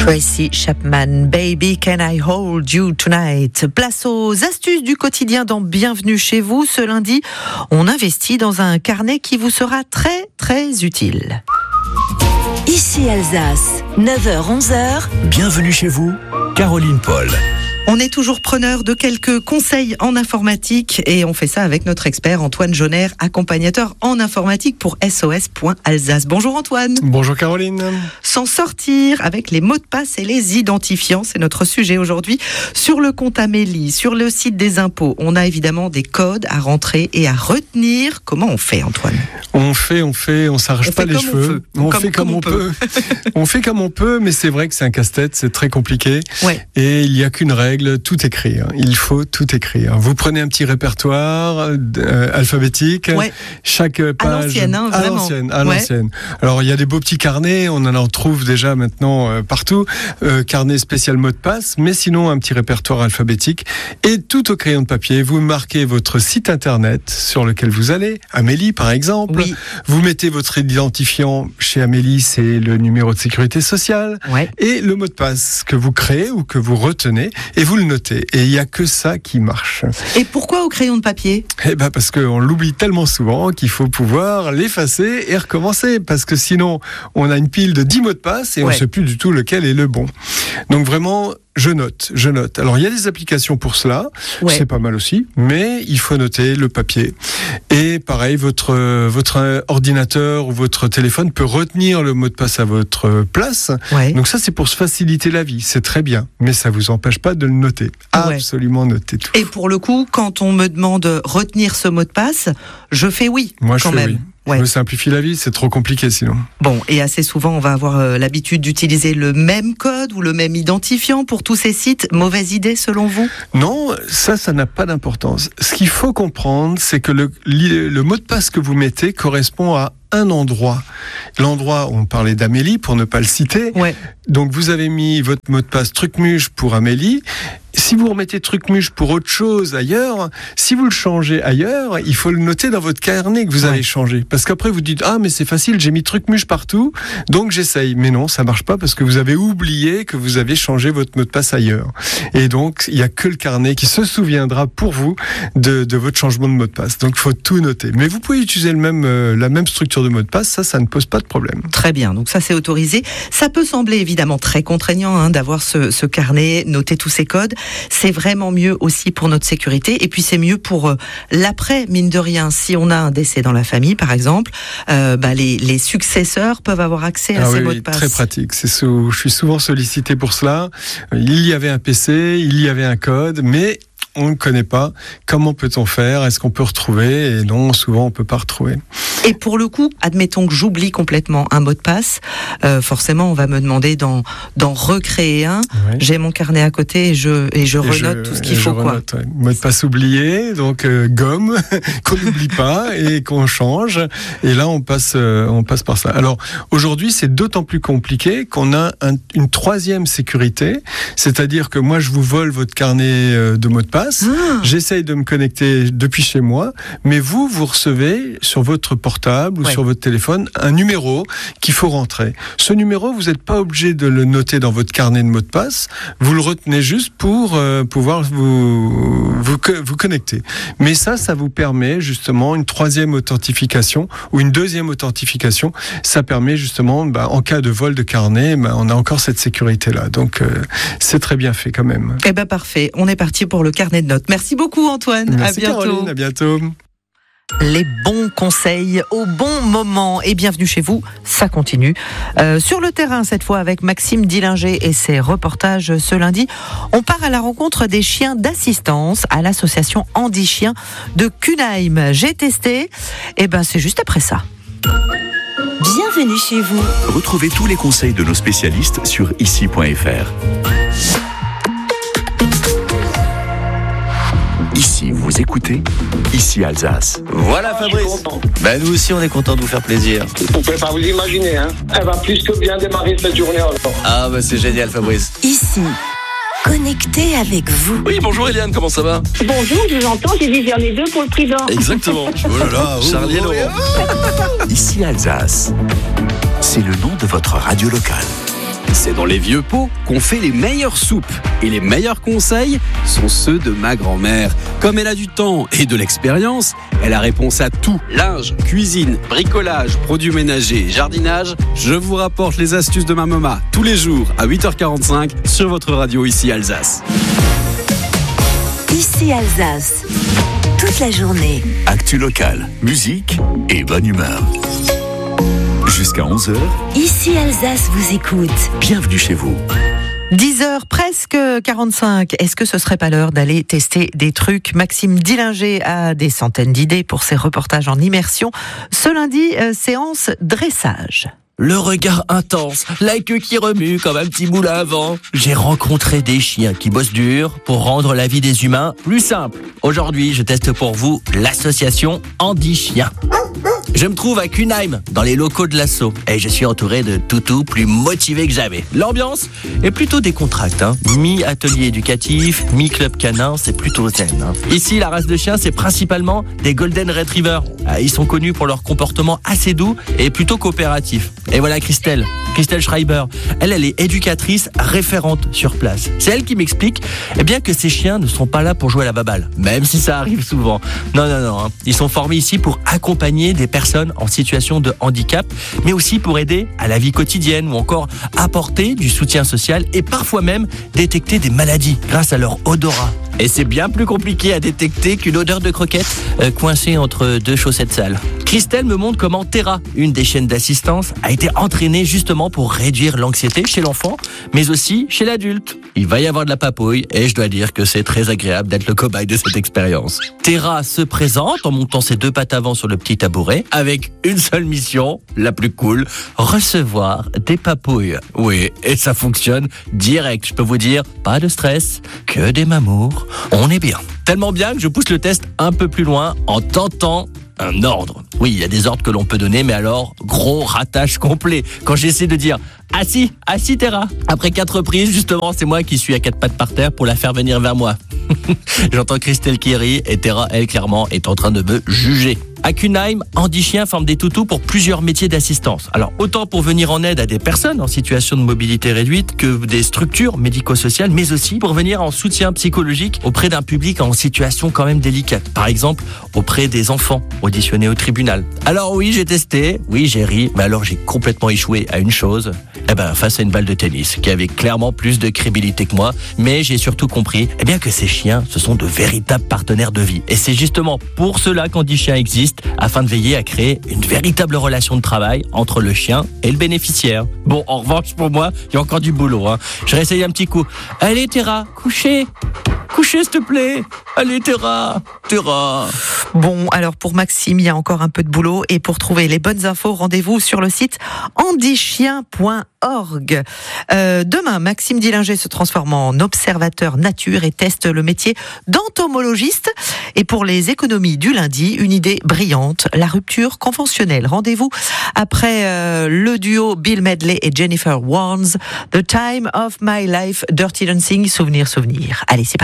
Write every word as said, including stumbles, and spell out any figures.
Tracy Chapman, Baby Can I Hold You Tonight. Place aux astuces du quotidien dans Bienvenue chez vous. Ce lundi, on investit dans un carnet qui vous sera très très utile. Ici Alsace, neuf heures onze heures. Bienvenue chez vous, Caroline Paul. On est toujours preneur de quelques conseils en informatique et on fait ça avec notre expert Antoine Jonner, accompagnateur en informatique pour S O S point Alsace. Bonjour Antoine. Bonjour Caroline. S'en sortir avec les mots de passe et les identifiants, c'est notre sujet aujourd'hui. Sur le compte Amélie, sur le site des impôts, on a évidemment des codes à rentrer et à retenir. Comment on fait Antoine ? On fait, on fait, on s'arrache on pas les cheveux. On, on comme, fait comme, comme on, on peut. peut. On fait comme on peut, mais c'est vrai que c'est un casse-tête, c'est très compliqué. Ouais. Et il n'y a qu'une règle. Tout écrire. Il faut tout écrire. Vous prenez un petit répertoire euh, alphabétique. Ouais. Chaque page. À l'ancienne, hein, à vraiment. l'ancienne, à ouais. l'ancienne. Alors, il y a des beaux petits carnets. On en trouve déjà maintenant euh, partout. Euh, carnet spécial mot de passe. Mais sinon, un petit répertoire alphabétique. Et tout au crayon de papier. Vous marquez votre site internet sur lequel vous allez. Amélie, par exemple. Oui. Vous mettez votre identifiant chez Amélie. C'est le numéro de sécurité sociale. Ouais. Et le mot de passe que vous créez ou que vous retenez. Et vous le notez. Et il n'y a que ça qui marche. Et pourquoi au crayon de papier ? Eh ben parce qu'on l'oublie tellement souvent qu'il faut pouvoir l'effacer et recommencer. Parce que sinon, on a une pile de dix mots de passe et ouais. on ne sait plus du tout lequel est le bon. Donc vraiment, je note, je note. Alors il y a des applications pour cela, ouais. c'est pas mal aussi, mais il faut noter le papier. Et pareil, votre, votre ordinateur ou votre téléphone peut retenir le mot de passe à votre place. Ouais. Donc ça, c'est pour se faciliter la vie, c'est très bien. Mais ça vous empêche pas de le noter. Absolument ouais. noter tout. Et pour le coup, quand on me demande de retenir ce mot de passe, je fais oui. Moi, quand je fais même. oui. Ouais. Je me simplifie la vie, c'est trop compliqué sinon. Bon, et assez souvent, on va avoir euh, l'habitude d'utiliser le même code ou le même identifiant pour tous ces sites. Mauvaise idée selon vous ? Non, ça, ça n'a pas d'importance. Ce qu'il faut comprendre, c'est que le, le mot de passe que vous mettez correspond à un endroit. L'endroit, on parlait d'Amélie pour ne pas le citer. Ouais. Donc vous avez mis votre mot de passe Trucmuche pour Amélie. Si vous remettez Trucmuche pour autre chose ailleurs, si vous le changez ailleurs, il faut le noter dans votre carnet que vous ouais. avez changé. Parce qu'après vous dites, ah mais c'est facile, j'ai mis Trucmuche partout, donc j'essaye. Mais non, ça marche pas parce que vous avez oublié que vous avez changé votre mot de passe ailleurs. Et donc, il y a que le carnet qui se souviendra pour vous de, de votre changement de mot de passe. Donc il faut tout noter. Mais vous pouvez utiliser le même, euh, la même structure de mot de passe, ça, ça ne pose pas de problème. Très bien, donc ça c'est autorisé. Ça peut sembler évidemment très contraignant hein, d'avoir ce, ce carnet, noter tous ces codes. C'est vraiment mieux aussi pour notre sécurité et puis c'est mieux pour euh, l'après, mine de rien. Si on a un décès dans la famille, par exemple, euh, bah, les, les successeurs peuvent avoir accès à ah ces oui, mots oui, de passe. Très pratique. C'est sous, je suis souvent sollicité pour cela. Il y avait un P C, il y avait un code, mais on ne connaît pas. Comment peut-on faire ? Est-ce qu'on peut retrouver ? Et non, souvent on ne peut pas retrouver. Et pour le coup, admettons que j'oublie complètement un mot de passe, euh, forcément on va me demander d'en, d'en recréer un. Oui. J'ai mon carnet à côté et je, et je et renote je, tout ce qu'il faut. Quoi. Renote, ouais. Mot de passe oublié, donc euh, gomme, qu'on n'oublie pas et qu'on change. Et là on passe, euh, on passe par ça. Alors aujourd'hui c'est d'autant plus compliqué qu'on a un, une troisième sécurité, c'est-à-dire que moi je vous vole votre carnet de mots de passe. Ah. J'essaye de me connecter depuis chez moi, mais vous, vous recevez sur votre portable ou ouais. sur votre téléphone un numéro qu'il faut rentrer. Ce numéro, vous n'êtes pas obligé de le noter dans votre carnet de mots de passe, vous le retenez juste pour euh, pouvoir vous, vous, vous connecter. Mais ça, ça vous permet justement une troisième authentification ou une deuxième authentification. Ça permet justement, bah, en cas de vol de carnet, bah, on a encore cette sécurité-là. Donc, euh, c'est très bien fait quand même. Eh ben parfait, on est parti pour le carnet de notes. Merci beaucoup Antoine. Merci à bientôt. Caroline, à bientôt. Les bons conseils au bon moment et bienvenue chez vous, ça continue. Euh, sur le terrain cette fois avec Maxime Dillinger et ses reportages ce lundi. On part à la rencontre des chiens d'assistance à l'association Andy Chien de Cunheim. J'ai testé, et ben c'est juste après ça. Bienvenue chez vous. Retrouvez tous les conseils de nos spécialistes sur ici point f r. Ici, vous écoutez, ici Alsace. Voilà Fabrice. Ben nous aussi on est content de vous faire plaisir. Vous pouvez pas vous imaginer, hein. Elle va plus que bien démarrer cette journée alors. Ah bah c'est génial Fabrice. Ici, connecté avec vous. Oui, bonjour Eliane, comment ça va ? Bonjour, je vous entends, j'ai dit j'en ai deux pour le prix d'or. Exactement. Oh là là, Charlie et Laurent. Ici Alsace, c'est le nom de votre radio locale. c'est dans les vieux pots qu'on fait les meilleures soupes. Et les meilleurs conseils sont ceux de ma grand-mère. Comme elle a du temps et de l'expérience, elle a réponse à tout. Linge, cuisine, bricolage, produits ménagers, jardinage. Je vous rapporte les astuces de ma maman tous les jours à huit heures quarante-cinq sur votre radio ici Alsace. Ici Alsace, toute la journée. Actu locale, musique et bonne humeur. Jusqu'à onze heures, Ici Alsace vous écoute. bienvenue chez vous. dix heures, presque quarante-cinq. Est-ce que ce serait pas l'heure d'aller tester des trucs? Maxime Dillinger a des centaines d'idées pour ses reportages en immersion. Ce lundi, euh, séance dressage. Le regard intense, la queue qui remue comme un petit moulin à vent. J'ai rencontré des chiens qui bossent dur pour rendre la vie des humains plus simple. Aujourd'hui, je teste pour vous l'association Andy Chien. Je me trouve à Kunheim, dans les locaux de l'assaut, et je suis entouré de toutous plus motivés que jamais. L'ambiance est plutôt décontractée, hein. Mi-atelier éducatif, mi-club canin, c'est plutôt zen. Hein. Ici, la race de chiens, c'est principalement des Golden Retrievers. Ils sont connus pour leur comportement assez doux et plutôt coopératif. Et voilà Christelle, Christelle Schreiber. Elle, elle est éducatrice référente sur place. C'est elle qui m'explique eh bien, que ces chiens ne sont pas là pour jouer à la baballe, même si ça arrive souvent. Non, non, non. Hein. Ils sont formés ici pour accompagner des personnes en situation de handicap, mais aussi pour aider à la vie quotidienne ou encore apporter du soutien social et parfois même détecter des maladies grâce à leur odorat. Et c'est bien plus compliqué à détecter qu'une odeur de croquette euh, coincée entre deux chaussettes sales. Christelle me montre comment Terra, une des chiennes d'assistance, a été entraînée justement pour réduire l'anxiété chez l'enfant, mais aussi chez l'adulte. Il va y avoir de la papouille et je dois dire que c'est très agréable d'être le cobaye de cette expérience. Terra se présente en montant ses deux pattes avant sur le petit tabouret avec une seule mission, la plus cool, recevoir des papouilles. Oui, et ça fonctionne direct, je peux vous dire, pas de stress, que des mamours. On est bien. Tellement bien que je pousse le test un peu plus loin en tentant un ordre. Oui, il y a des ordres que l'on peut donner, mais alors, gros ratage complet. Quand j'essaie de dire « Assis, assis Terra !» Après quatre reprises, justement, c'est moi qui suis à quatre pattes par terre pour la faire venir vers moi. J'entends Christelle qui rit et Terra, elle, clairement, est en train de me juger. À Kunheim, Andy Chien forme des toutous pour plusieurs métiers d'assistance. Alors, autant pour venir en aide à des personnes en situation de mobilité réduite que des structures médico-sociales, mais aussi pour venir en soutien psychologique auprès d'un public en situation quand même délicate. Par exemple, auprès des enfants auditionnés au tribunal. Alors oui, j'ai testé, oui, j'ai ri, mais alors j'ai complètement échoué à une chose. Eh ben, face à une balle de tennis, qui avait clairement plus de crédibilité que moi, mais j'ai surtout compris, eh bien, que ces chiens, ce sont de véritables partenaires de vie. Et c'est justement pour cela qu'Andy Chien existe, afin de veiller à créer une véritable relation de travail entre le chien et le bénéficiaire. Bon, en revanche, pour moi, il y a encore du boulot, hein. Je réessaye un petit coup. Allez, Terra, couchez Couchez, s'il te plaît. Allez, Terra, Terra. Bon, alors pour Maxime, il y a encore un peu de boulot. Et pour trouver les bonnes infos, rendez-vous sur le site andychien point org. Euh, demain, Maxime Dillinger se transforme en observateur nature et teste le métier d'entomologiste. Et pour les économies du lundi, une idée brillante, la rupture conventionnelle. Rendez-vous après euh, le duo Bill Medley et Jennifer Warnes, The Time of My Life, Dirty Dancing, souvenir, souvenir. Allez, c'est parti.